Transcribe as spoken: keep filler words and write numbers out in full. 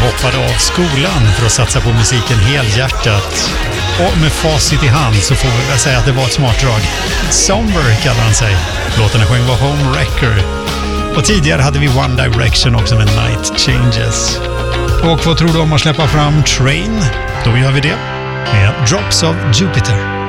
hoppade av skolan för att satsa på musiken helhjärtat. Och med facit i hand så får vi väl säga att det var ett smart drag. Somber kallar han sig. Låtarna sjöng var Home Wrecker. Och tidigare hade vi One Direction också med Night Changes. Och vad tror du om att släppa fram Train? Då gör vi det med Drops of Jupiter.